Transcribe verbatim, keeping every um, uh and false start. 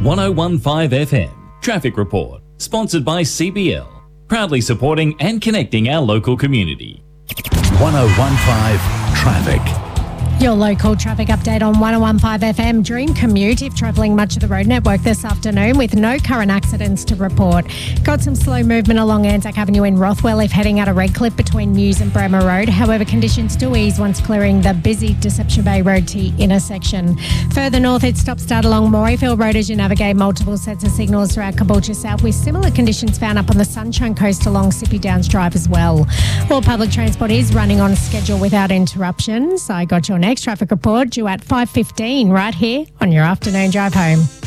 one oh one point five F M Traffic Report, sponsored by C B L, proudly supporting and connecting our local community. one oh one point five Traffic. Your local traffic update on one oh one point five F M. Dream commute if travelling much of the road network this afternoon with no current accidents to report. Got some slow movement along Anzac Avenue in Rothwell if heading out of Redcliffe between Muse and Bremer Road. However, conditions do ease once clearing the busy Deception Bay Road T intersection. Further north, it's stop-start along Morayfield Road as you navigate multiple sets of signals throughout Caboolture South, with similar conditions found up on the Sunshine Coast along Sippy Downs Drive as well. All public transport is running on schedule without interruptions. I got your next traffic report due at five fifteen right here on your afternoon drive home.